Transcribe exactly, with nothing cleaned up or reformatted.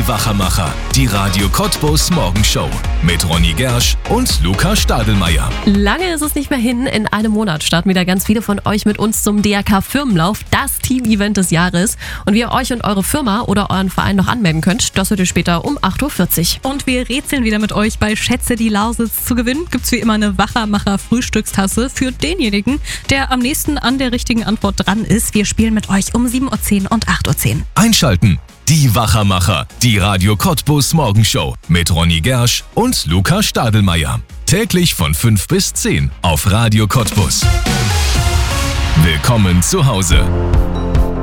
Die Wachermacher, die Radio Cottbus Morgenshow mit Ronny Gersch und Luca Stadelmeier. Lange ist es nicht mehr hin. In einem Monat starten wieder ganz viele von euch mit uns zum D R K-Firmenlauf, das Team-Event des Jahres. Und wie ihr euch und eure Firma oder euren Verein noch anmelden könnt, das hört ihr später um acht Uhr vierzig. Und wir rätseln wieder mit euch bei Schätze die Lausitz. Zu gewinnen gibt's wie immer eine Wachermacher-Frühstückstasse für denjenigen, der am nächsten an der richtigen Antwort dran ist. Wir spielen mit euch um sieben Uhr zehn und acht Uhr zehn. Einschalten. Die Wachermacher, die Radio Cottbus Morgenshow mit Ronny Gersch und Luca Stadelmeier. Täglich von fünf bis zehn auf Radio Cottbus. Willkommen zu Hause.